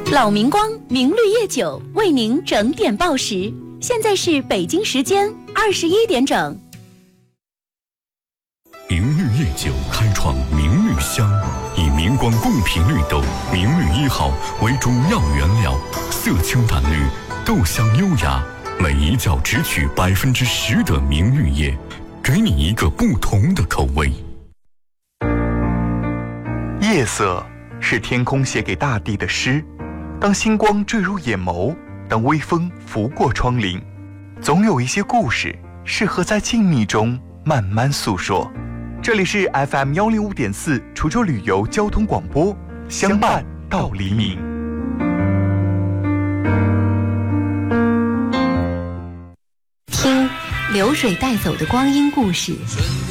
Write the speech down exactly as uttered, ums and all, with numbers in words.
老明光明绿叶酒为您整点报时，现在是北京时间二十一点整。 明绿叶酒开创明绿香，以明光贡品绿豆明绿一号为主要原料，色清淡绿，豆香优雅，每一窖只取百分之十的明绿叶，给你一个不同的口味。 夜色是天空写给大地的诗，当星光坠入眼眸，当微风拂过窗棂，总有一些故事适合在静谧中慢慢诉说。这里是 F M 一零五点四滁州旅游交通广播，相伴到黎明。 听流水带走的光阴故事。